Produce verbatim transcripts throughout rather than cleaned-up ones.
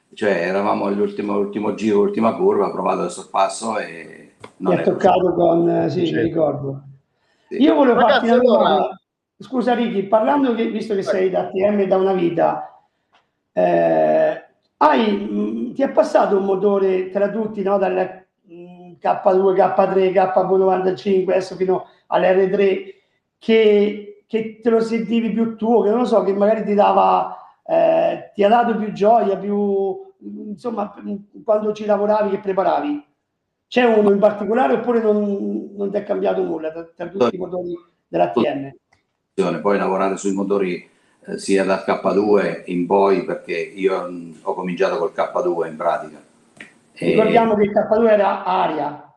cioè eravamo all'ultimo ultimo giro, ultima curva, ha provato il sorpasso e Ti non è è riuscito. toccato con... eh, sì, mi Sì. ricordo. Sì. Io volevo farti Ragazzi, una allora, domanda. Scusa Ricky, parlando che, visto che sei ecco, da T M da una vita, eh, hai, mh, ti è passato un motore tra tutti, no? Dal mh, K due, K tre, K novantacinque, adesso fino all'R tre, che, che te lo sentivi più tuo, che non lo so, che magari ti dava, eh, ti ha dato più gioia, più, insomma, quando ci lavoravi, che preparavi? C'è uno in particolare oppure non, non ti è cambiato nulla tra, tra tutti i motori dell'A T M? Poi lavorare sui motori eh, sia dal K due in poi, perché io mh, ho cominciato col K due in pratica. E Ricordiamo che il K due era aria.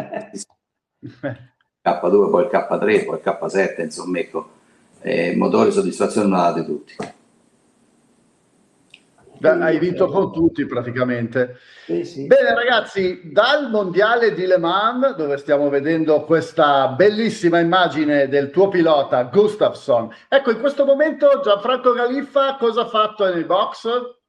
K due, poi il K tre, poi il K sette, insomma, ecco, eh, motori soddisfazione non la date tutti. da- hai Quindi, vinto eh, con tutti praticamente. sì, sì. Bene ragazzi, dal mondiale di Le Mans, dove stiamo vedendo questa bellissima immagine del tuo pilota Gustafsson, ecco, in questo momento Gianfranco Galiffa cosa ha fatto nel box?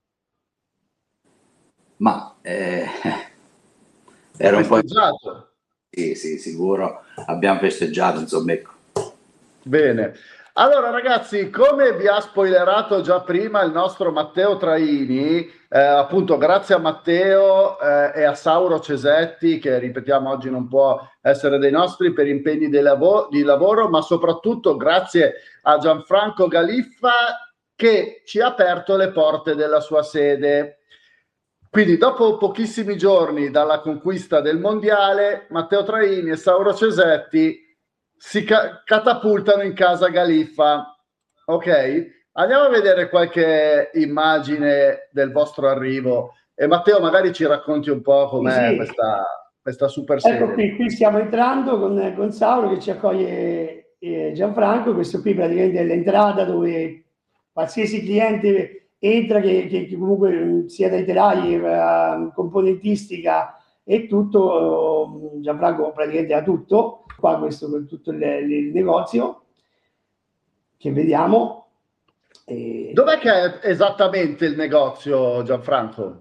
Ma eh, Ha era un po'... festeggiato. Sì, sì, sicuro, abbiamo festeggiato, insomma, ecco. Bene, allora ragazzi, come vi ha spoilerato già prima il nostro Matteo Traini, eh, appunto grazie a Matteo eh, e a Sauro Cesetti, che ripetiamo oggi non può essere dei nostri per impegni di, lavo- di lavoro, ma soprattutto grazie a Gianfranco Galiffa che ci ha aperto le porte della sua sede. Quindi dopo pochissimi giorni dalla conquista del mondiale, Matteo Traini e Sauro Cesetti si ca- catapultano in casa Galiffa. Ok? Andiamo a vedere qualche immagine del vostro arrivo e Matteo magari ci racconti un po' Sì, com'è sì. questa, questa super Ecco sede. qui, qui stiamo entrando con, con Sauro che ci accoglie eh, Gianfranco. Questo qui praticamente è l'entrata dove qualsiasi cliente entra, che, che- che comunque mh, sia dai telai, eh, componentistica e tutto. eh, Gianfranco praticamente ha tutto. Qua questo per tutto il, il negozio che vediamo. E Dov'è che è esattamente il negozio, Gianfranco?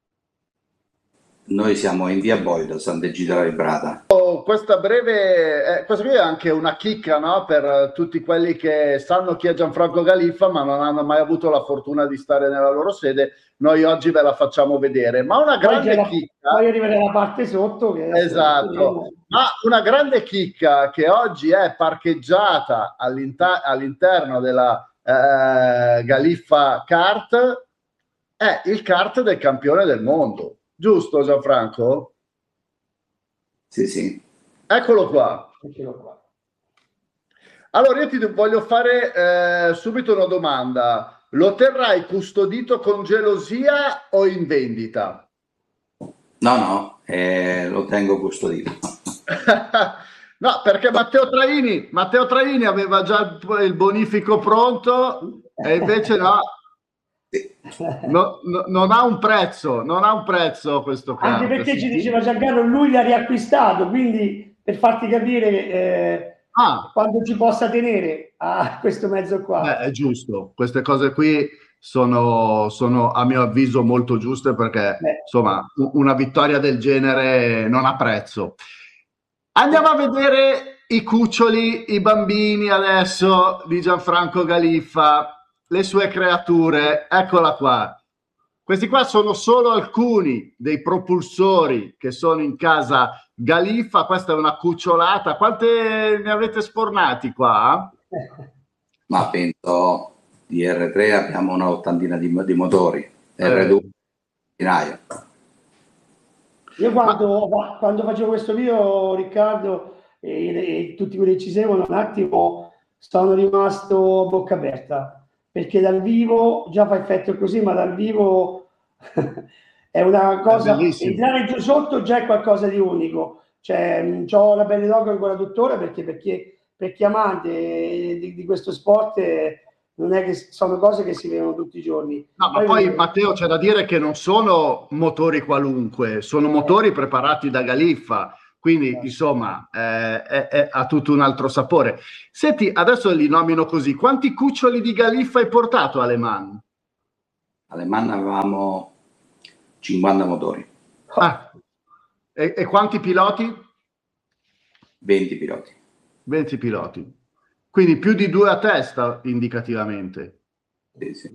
Noi siamo in via Boida, Sant'Egidio Librata. Oh, questa breve, eh, questa qui è anche una chicca, no? Per eh, tutti quelli che sanno chi è Gianfranco Galiffa, ma non hanno mai avuto la fortuna di stare nella loro sede. Noi oggi ve la facciamo vedere. Ma una poi, c'è grande la, chicca, poi arriverà la parte sotto che adesso esatto, vedremo. ma una grande chicca che oggi è parcheggiata all'inter- all'interno della eh, Galiffa Kart è il kart del campione del mondo. Giusto, Gianfranco? Sì, sì. Eccolo qua. Eccolo qua. Allora io ti voglio fare eh, subito una domanda. Lo terrai custodito con gelosia o in vendita? No, no, eh, lo tengo custodito. No, perché Matteo Traini, Matteo Traini aveva già il, il bonifico pronto e invece no, Sì. no, no, non ha un prezzo, non ha un prezzo questo Anche kart. perché Sì, ci sì. diceva Giancarlo, lui l'ha riacquistato, quindi per farti capire eh, Ah, quanto ci possa tenere a questo mezzo beh, qua. è giusto. Queste cose qui sono, sono, a mio avviso molto giuste perché Beh, insomma u- una vittoria del genere non ha prezzo. Andiamo a vedere i cuccioli, i bambini adesso di Gianfranco Galiffa, le sue creature. Eccola qua. Questi qua sono solo alcuni dei propulsori che sono in casa Galiffa. Questa è una cucciolata. Quante ne avete spornati qua? Ma penso di R tre abbiamo una ottantina di, di motori, R due Eh, centinaia. io ma quando, quando facevo questo video, Riccardo e, e tutti quelli che ci seguono, un attimo sono rimasto a bocca aperta, perché dal vivo già fa effetto così, ma dal vivo è una è cosa, bellissimo. entrare giù sotto già è qualcosa di unico. Cioè, ho la pelle d'oca ancora tuttora perché, perché per chi è amante di, di questo sport eh, non è che sono cose che si vedono tutti i giorni. No, ma Poi poi vedete, Matteo c'è da dire che non sono motori qualunque, sono eh, motori preparati da Galiffa, quindi esatto. insomma eh, è- è- ha tutto un altro sapore. Senti, adesso li nomino così, quanti cuccioli di Galiffa hai portato alle mani? Alle Manne avevamo cinquanta motori. Ah, e, e quanti piloti? venti piloti. venti piloti. Quindi più di due a testa indicativamente. Sì, sì.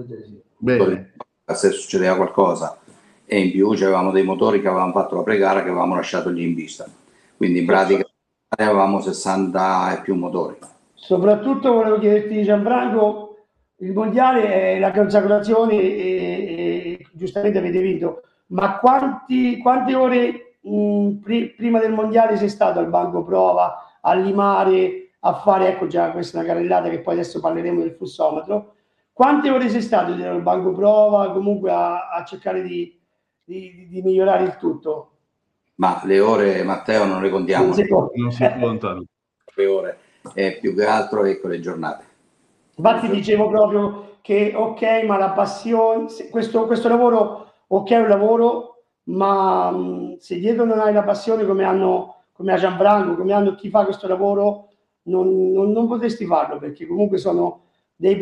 Bene. Se succedeva qualcosa, e in più avevamo dei motori che avevamo fatto la pre-gara che avevamo lasciato lì in pista. Quindi in pratica avevamo sessanta e più motori. Soprattutto volevo chiederti, Gianfranco, il mondiale è la consacrazione e, e giustamente avete vinto, ma quanti, quante ore mh, pri, prima del mondiale sei stato al banco prova, a limare, a fare, ecco già questa è una carrellata che poi adesso parleremo del flussometro, quante ore sei stato al banco prova comunque a, a cercare di, di, di migliorare il tutto? Ma le ore, Matteo, non le contiamo. Non si può. Non si contano. Le ore, è più che altro ecco le giornate. Infatti dicevo proprio che ok, ma la passione, questo, questo lavoro, ok è un lavoro, ma mh, se dietro non hai la passione come hanno, come a Gianfranco, come hanno chi fa questo lavoro, non, non, non potresti farlo, perché comunque sono dei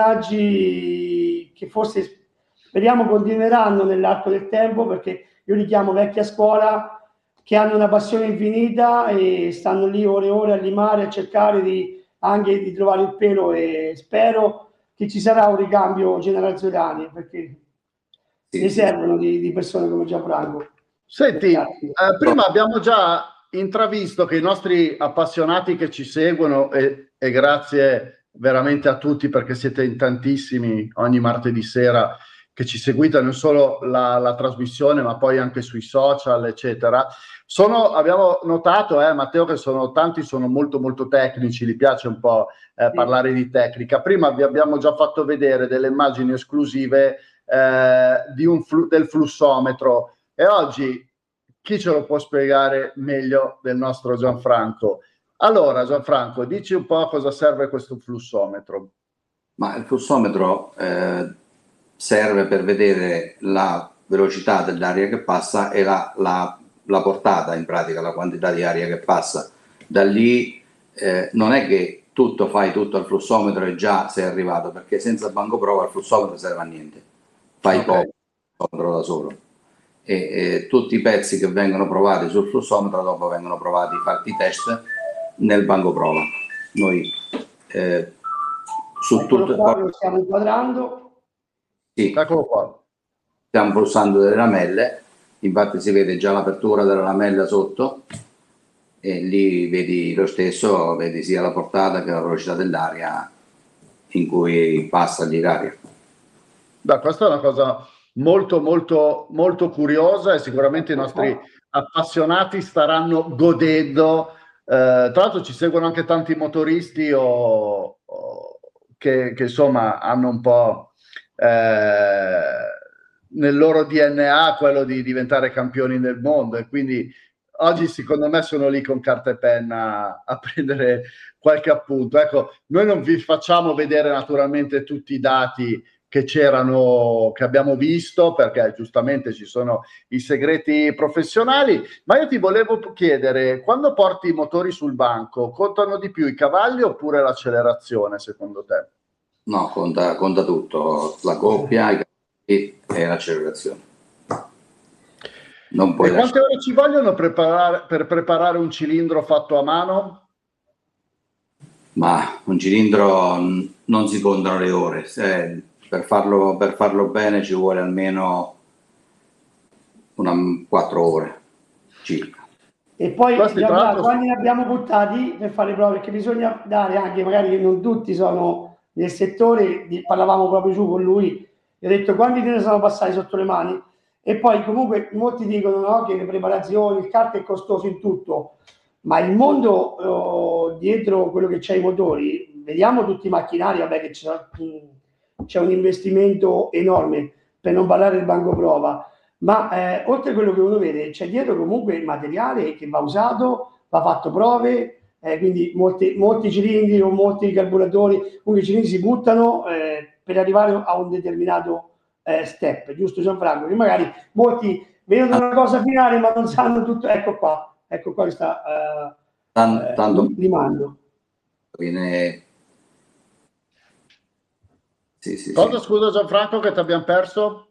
personaggi che forse speriamo continueranno nell'arco del tempo, perché io li chiamo vecchia scuola, che hanno una passione infinita e stanno lì ore e ore a limare, a cercare di anche di trovare il pelo, e spero che ci sarà un ricambio generazionale, perché Sì, ne sì. servono di, di persone come Gianfranco. Senti, eh, prima abbiamo già intravisto che i nostri appassionati che ci seguono, e, e grazie veramente a tutti perché siete in tantissimi ogni martedì sera che ci seguite non solo la, la trasmissione ma poi anche sui social eccetera, sono, abbiamo notato eh, Matteo che sono tanti, sono molto molto tecnici, gli piace un po' eh, parlare di tecnica. Prima vi abbiamo già fatto vedere delle immagini esclusive eh, di un flu- del flussometro. E oggi chi ce lo può spiegare meglio del nostro Gianfranco? Allora, Gianfranco, dici un po' a cosa serve questo flussometro. Ma il flussometro eh, serve per vedere la velocità dell'aria che passa e la, la, la portata, in pratica, la quantità di aria che passa. Da lì eh, non è che tutto fai tutto al flussometro e già sei arrivato, perché senza banco prova il flussometro serve a niente. Fai Ok. poco il flussometro da solo. E, e tutti i pezzi che vengono provati sul flussometro dopo vengono provati, fatti i test nel banco prova. Noi eh, su Eccolo tutto, qua, lo stiamo inquadrando. sì, Eccolo qua. stiamo pulsando delle lamelle, infatti si vede già l'apertura della lamella sotto e lì vedi lo stesso, vedi sia la portata che la velocità dell'aria in cui passa lì l'aria. Beh, questa è una cosa molto molto molto curiosa e sicuramente i nostri appassionati staranno godendo. Eh, tra l'altro ci seguono anche tanti motoristi o, o che, che insomma hanno un po' eh, nel loro D N A quello di diventare campioni del mondo e quindi oggi secondo me sono lì con carta e penna a prendere qualche appunto. Ecco, noi non vi facciamo vedere naturalmente tutti i dati che c'erano, che abbiamo visto, perché giustamente ci sono i segreti professionali, ma io ti volevo chiedere, quando porti i motori sul banco, contano di più i cavalli oppure l'accelerazione, secondo te? No, conta, conta tutto, la coppia, i cavalli e l'accelerazione. Non puoi E quante lasciare... ore ci vogliono preparare, per preparare un cilindro fatto a mano? Ma un cilindro n- non si contano le ore, se- per farlo, per farlo bene ci vuole almeno una quattro ore circa. E poi Questi, tra Gianfranco, l'altro, quanti ne abbiamo buttati per fare le prove? Perché bisogna dare anche, magari che non tutti sono nel settore, di- parlavamo proprio giù con lui, e ho detto quanti te ne sono passati sotto le mani? E poi comunque molti dicono no, che le preparazioni, il kart è costoso in tutto, ma il mondo eh, dietro quello che c'è i motori, vediamo tutti i macchinari, vabbè che c'è, c'è un investimento enorme, per non parlare del banco prova, ma eh, oltre a quello che uno vede, c'è dietro comunque il materiale che va usato, va fatto prove, eh, quindi molti, molti cilindri o molti carburatori, comunque i cilindri si buttano eh, per arrivare a un determinato eh, step, giusto Gianfranco? Che magari molti vedono una cosa finale ma non sanno tutto, ecco qua, ecco qua che sta eh, Tan- eh, tanto limando. viene... Sì, sì, cosa sì. scusa Gianfranco che ti abbiamo perso?